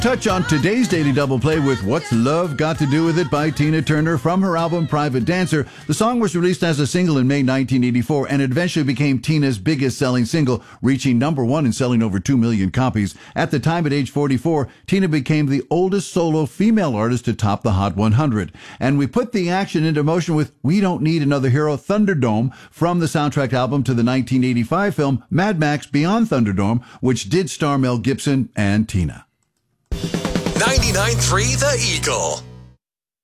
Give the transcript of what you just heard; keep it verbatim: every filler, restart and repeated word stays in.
Touch on today's Daily Double Play with What's Love Got to Do With It by Tina Turner from her album Private Dancer. The song was released as a single in May nineteen eighty-four and it eventually became Tina's biggest selling single, reaching number one and selling over two million copies. At the time, at age forty-four, Tina became the oldest solo female artist to top the Hot one hundred. And we put the action into motion with We Don't Need Another Hero, Thunderdome, from the soundtrack album to the nineteen eighty-five film Mad Max Beyond Thunderdome, which did star Mel Gibson and Tina. ninety-nine point three The Eagle.